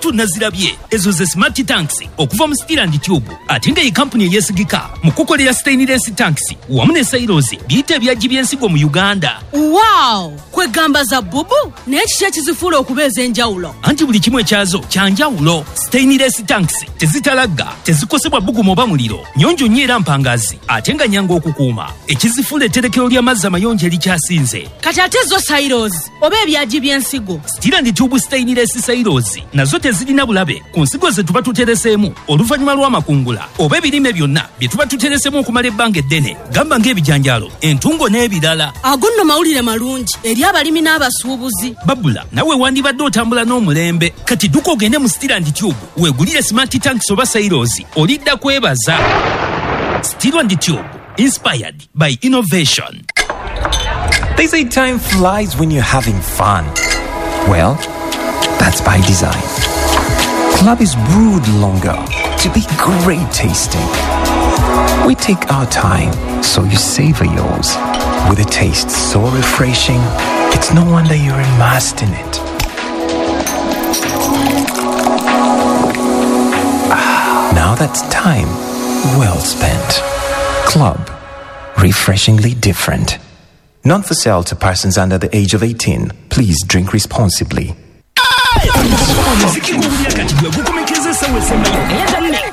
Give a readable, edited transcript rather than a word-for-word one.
ensusu nazirabye ezo ze smart tanks okuva mu Steel and Tube ate nga ye kampuni eyesigika mu kukolera stainless tanks wamu ne silos biyita ebyaggi by'ensigo mu Uganda. Wow, kwegamba za bubu n'ekiki ekizifuula okubeeza enjawulo. Anti buli kimu ekyazo kyanjawulo. Stainless tanks tezitalagga, tezikosebwa bbugumu oba muliro, nnyonjo nnyo era mpangaazi ate nga nnyangu okukuuma. Ekizifuula etterekero ly'amazzi amayonjo erikyasinze. Kati ate zo silos oba ebyaggi by'ensigo. Steel and Tube stainless silos nazo tezirina bulabe ku nsigo ze tuba tuteresemu oluvannyuma lw'amakungula oba ebirime byonna bye tuba tuteresemu okumala ebbanga eddene, gamba ng'ebijanjaalo, entungo n'ebirala. Ago nno mawulire malungi eri abalimi n'abasuubuzi. Babula, nawe wandibadde otambula n'omulembe. Kati dduka ogende mu Steel and Tube weegulire smart tanks oba silos, olidda kwebaza. Steel and Tube, inspired by innovation. They say time flies when you're having fun. Well, that's by design. Club is brewed longer to be great tasting. We take our time, so you savor yours. With a taste so refreshing, it's no wonder you're immersed in it. Now that's time well spent. Club. Refreshingly different. Not for sale to persons under the age of 18. Please drink responsibly.